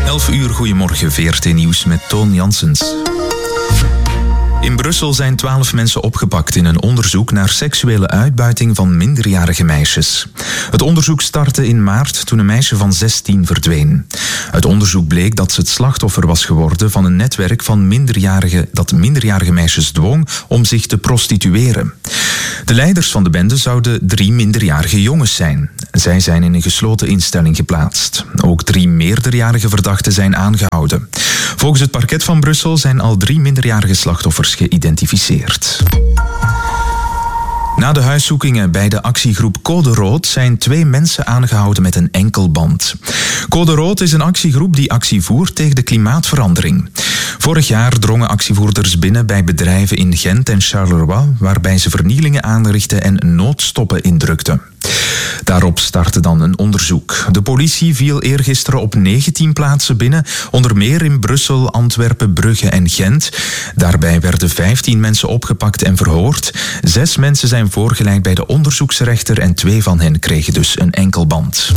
11 uur, goedemorgen, VRT Nieuws met Toon Janssens. In Brussel zijn 12 mensen opgepakt in een onderzoek naar seksuele uitbuiting van minderjarige meisjes. Het onderzoek startte in maart toen een meisje van 16 verdween. Uit onderzoek bleek dat ze het slachtoffer was geworden van een netwerk van minderjarige meisjes dwong om zich te prostitueren. De leiders van de bende zouden 3 minderjarige jongens zijn. Zij zijn in een gesloten instelling geplaatst. Ook 3 meerderjarige verdachten zijn aangehouden. Volgens het parket van Brussel zijn al 3 minderjarige slachtoffers geïdentificeerd. Na de huiszoekingen bij de actiegroep Code Rood zijn 2 mensen aangehouden met een enkelband. Code Rood is een actiegroep die actie voert tegen de klimaatverandering. Vorig jaar drongen actievoerders binnen bij bedrijven in Gent en Charleroi, waarbij ze vernielingen aanrichtten en noodstoppen indrukten. Daarop startte dan een onderzoek. De politie viel eergisteren op 19 plaatsen binnen, onder meer in Brussel, Antwerpen, Brugge en Gent. Daarbij werden 15 mensen opgepakt en verhoord. 6 mensen zijn voorgeleid bij de onderzoeksrechter en 2 van hen kregen dus een enkelband.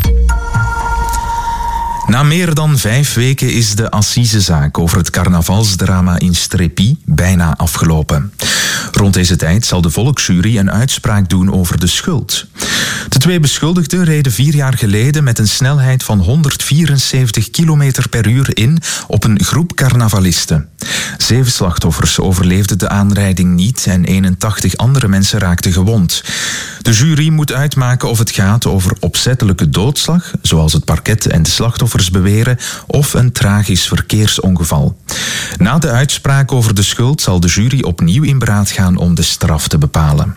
Na meer dan 5 weken is de assisezaak over het carnavalsdrama in Strépy bijna afgelopen. Rond deze tijd zal de volksjury een uitspraak doen over de schuld. De 2 beschuldigden reden 4 jaar geleden met een snelheid van 174 km per uur in op een groep carnavalisten. 7 slachtoffers overleefden de aanrijding niet en 81 andere mensen raakten gewond. De jury moet uitmaken of het gaat over opzettelijke doodslag, zoals het parket en de slachtoffers beweren, of een tragisch verkeersongeval. Na de uitspraak over de schuld zal de jury opnieuw in beraad gaan om de straf te bepalen.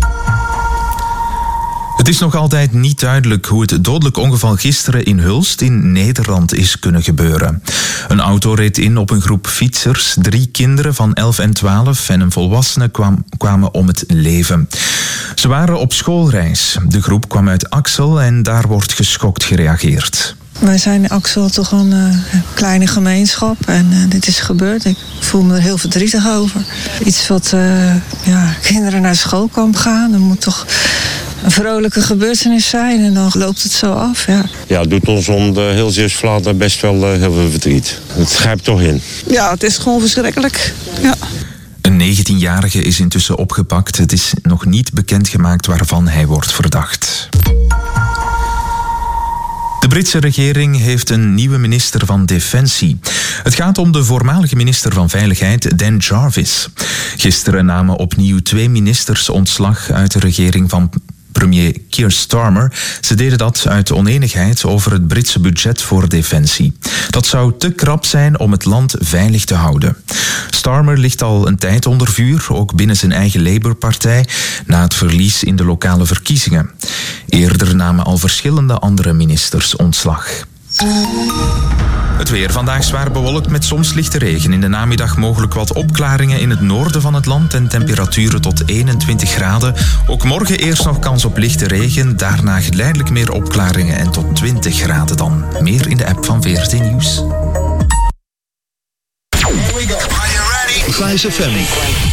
Het is nog altijd niet duidelijk hoe het dodelijk ongeval gisteren in Hulst in Nederland is kunnen gebeuren. Een auto reed in op een groep fietsers. 3 kinderen van 11 en 12 en een volwassene kwamen om het leven. Ze waren op schoolreis. De groep kwam uit Axel en daar wordt geschokt gereageerd. Wij zijn in Axel toch een kleine gemeenschap en dit is gebeurd. Ik voel me er heel verdrietig over. Iets wat kinderen naar school kan gaan. Dat moet toch een vrolijke gebeurtenis zijn en dan loopt het zo af. Ja, het doet ons om de heel Zeeuws-Vlaanderen best wel heel veel verdriet. Het grijpt toch in. Ja, het is gewoon verschrikkelijk. Ja. Een 19-jarige is intussen opgepakt. Het is nog niet bekendgemaakt waarvan hij wordt verdacht. De Britse regering heeft een nieuwe minister van Defensie. Het gaat om de voormalige minister van Veiligheid, Dan Jarvis. Gisteren namen opnieuw 2 ministers ontslag uit de regering van premier Keir Starmer. Ze deden dat uit onenigheid over het Britse budget voor defensie. Dat zou te krap zijn om het land veilig te houden. Starmer ligt al een tijd onder vuur, ook binnen zijn eigen Labour-partij, na het verlies in de lokale verkiezingen. Eerder namen al verschillende andere ministers ontslag. Het weer. Vandaag zwaar bewolkt met soms lichte regen. In de namiddag mogelijk wat opklaringen in het noorden van het land en temperaturen tot 21 graden. Ook morgen eerst nog kans op lichte regen. Daarna geleidelijk meer opklaringen en tot 20 graden dan. Meer in de app van VRT Nieuws. Here we go. Are you ready? Vice FM.